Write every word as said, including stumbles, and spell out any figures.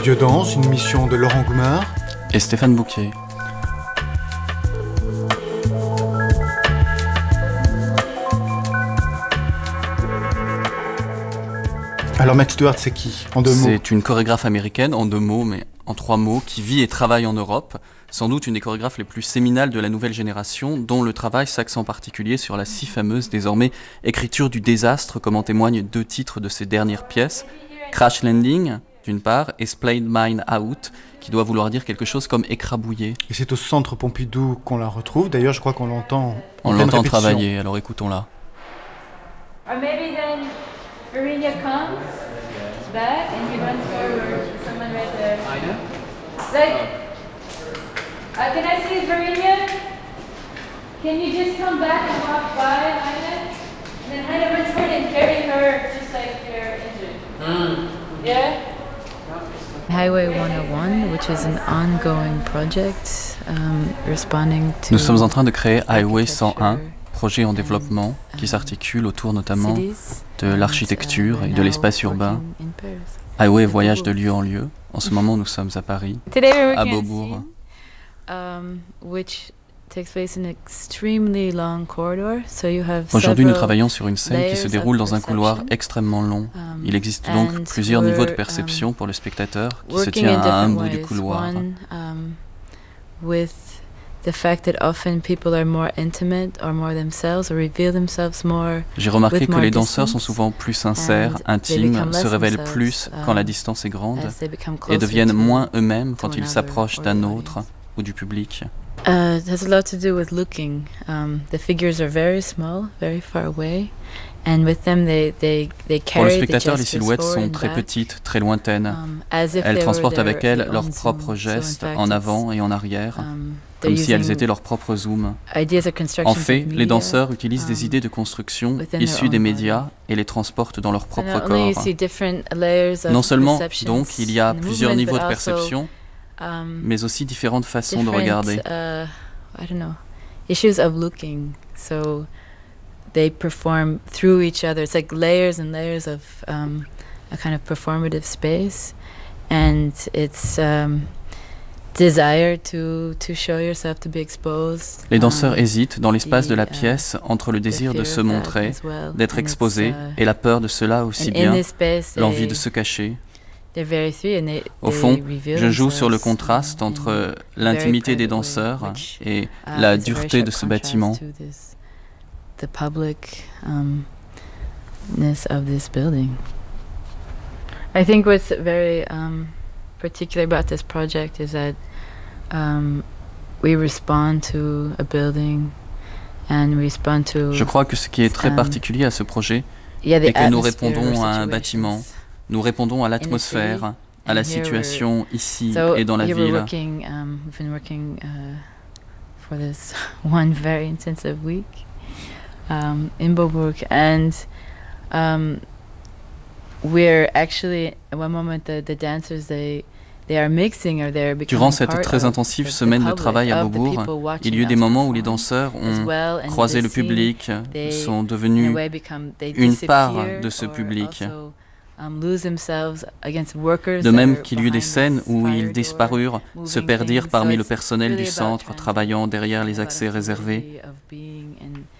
Radio Danse, une mission de Laurent Goumard et Stéphane Bouquet. Alors Max Stewart, c'est qui, en deux mots? C'est une chorégraphe américaine, en deux mots, mais en trois mots, qui vit et travaille en Europe. Sans doute une des chorégraphes les plus séminales de la nouvelle génération, dont le travail s'axe en particulier sur la si fameuse, désormais, écriture du désastre, comme en témoignent deux titres de ses dernières pièces. Crash Landing, d'une part, et Splayed Mine Out, qui doit vouloir dire quelque chose comme écrabouillé. Et c'est au Centre Pompidou qu'on la retrouve. D'ailleurs, je crois qu'on l'entend On l'entend travailler, alors écoutons-la. Or maybe then Varinia comes back and he runs forward. Someone right there. Like, uh, can I see Varinia? Can you just come back and walk by Heine? And then Heine runs forward and carry her just like you're injured. Mm. Yeah? Highway one oh one, which is an ongoing project, um, responding to Nous sommes en train de créer Highway cent un, projet en développement qui s'articule autour notamment de l'architecture et de l'espace urbain. Highway voyage de lieu en lieu. En ce moment, nous sommes à Paris, à Beaubourg. Aujourd'hui, nous travaillons sur une scène qui se déroule dans un couloir extrêmement long. Il existe donc plusieurs niveaux de perception pour le spectateur qui se tient à un bout du couloir. J'ai remarqué que les danseurs sont souvent plus sincères, intimes, se révèlent plus quand la distance est grande et deviennent moins eux-mêmes quand ils s'approchent d'un autre ou du public. Uh, it has a lot to do with looking. Um, the figures are very small, very far away, and with them they they they carry. Pour le spectateur, les silhouettes sont très petites, très lointaines. Um, elles transportent avec elles leurs propres gestes en avant et en arrière, um, comme si elles étaient leurs propres zooms. En fait, les danseurs utilisent des idées de construction issues des médias et les transportent dans leur propre corps. Non seulement, donc, il y a plusieurs niveaux de perception, Um, mais aussi différentes façons de regarder. Uh, I don't know, issues of looking. So they perform through each other. It's like layers and layers of um, a kind of performative space, and it's um, desire to to show yourself, to be exposed. Les danseurs um, hésitent dans l'espace de la pièce entre le désir de se montrer, well, d'être exposé, uh, et la peur de cela aussi bien, l'envie de se cacher. Au fond, je joue sur le contraste entre l'intimité des danseurs et la dureté de ce bâtiment. The publicness of this building. I think what's very um, particular about this project is that um, we respond to a building and we respond to. Je crois que ce qui est très particulier à ce projet est que nous répondons à un bâtiment. Nous répondons à l'atmosphère, à la situation ici et dans la ville. Working, um, we've been working uh, for this one very intensive week um, in Beaubourg, and um, we're actually at one moment the, the dancers they they are mixing or they're becoming. Durant cette très intensive semaine de travail à Beaubourg, il y a eu des moments où les danseurs ont croisé le public, sont devenus une part de ce public. De même qu'il y eut des scènes où ils disparurent, se perdirent parmi le personnel du centre, travaillant derrière les accès réservés.